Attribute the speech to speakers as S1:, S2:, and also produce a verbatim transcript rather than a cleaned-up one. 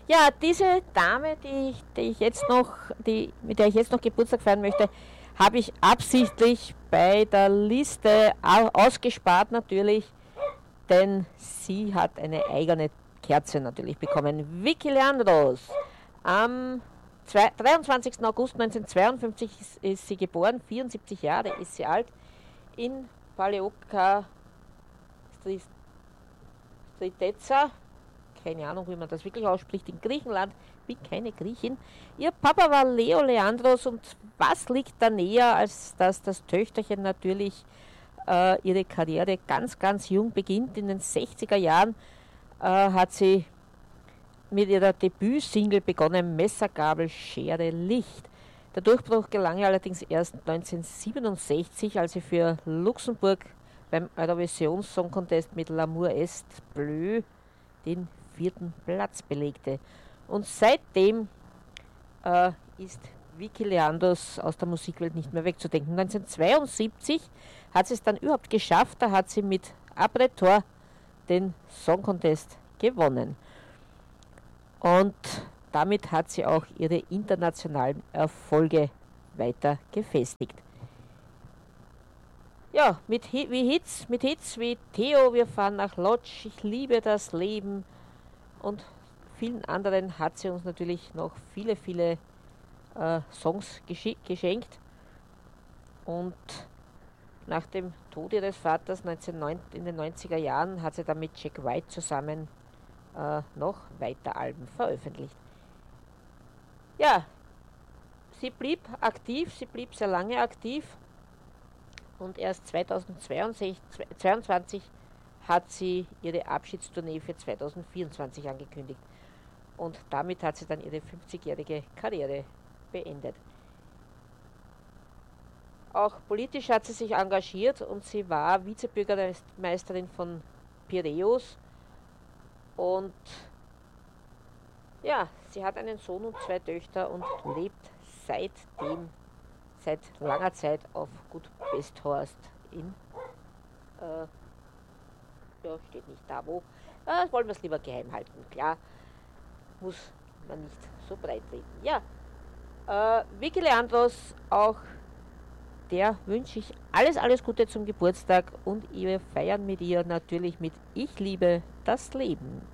S1: Ja, diese Dame, die ich, die ich jetzt noch, die, mit der ich jetzt noch Geburtstag feiern möchte, habe ich absichtlich bei der Liste au- ausgespart natürlich, denn sie hat eine eigene Kerze natürlich bekommen. Vicky Leandros. Am zwei- dreiundzwanzigsten August neunzehnhundertzweiundfünfzig ist, ist sie geboren, vierundsiebzig Jahre ist sie alt, in Paleoka Striteza, keine Ahnung, wie man das wirklich ausspricht, in Griechenland, bin keine Griechin. Ihr Papa war Leo Leandros und was liegt da näher, als dass das Töchterchen natürlich äh, ihre Karriere ganz, ganz jung beginnt. In den sechziger Jahren äh, hat sie mit ihrer Debütsingle begonnen, Messer, Gabel, Schere, Licht. Der Durchbruch gelang ihr allerdings erst neunzehnhundertsiebenundsechzig, als sie für Luxemburg beim Eurovision Song Contest mit L'amour est bleu den vierten Platz belegte. Und seitdem äh, ist Vicky Leandros aus der Musikwelt nicht mehr wegzudenken. neunzehnhundertzweiundsiebzig hat sie es dann überhaupt geschafft, da hat sie mit Apretor den Song Contest gewonnen. Und damit hat sie auch ihre internationalen Erfolge weiter gefestigt. Ja, mit, wie Hits, mit Hits wie Theo, wir fahren nach Lodz, ich liebe das Leben und vielen anderen hat sie uns natürlich noch viele, viele äh, Songs geschenkt. Und nach dem Tod ihres Vaters neunzehnhundertneunzig, in den neunziger Jahren hat sie dann mit Jack White zusammen äh, noch weiter Alben veröffentlicht. Ja, sie blieb aktiv, sie blieb sehr lange aktiv und erst zweitausendzweiundzwanzig hat sie ihre Abschiedstournee für zweitausendvierundzwanzig angekündigt. Und damit hat sie dann ihre fünfzigjährige Karriere beendet. Auch politisch hat sie sich engagiert und sie war Vizebürgermeisterin von Piräus. Und ja, sie hat einen Sohn und zwei Töchter und lebt seitdem, seit langer Zeit auf Gut Besthorst in, äh, ja, steht nicht da wo, äh, wollen wir es lieber geheim halten, klar, muss man nicht so breit reden. Ja, äh, Vicky Leandros, auch der wünsche ich alles, alles Gute zum Geburtstag und wir feiern mit ihr natürlich mit Ich liebe das Leben.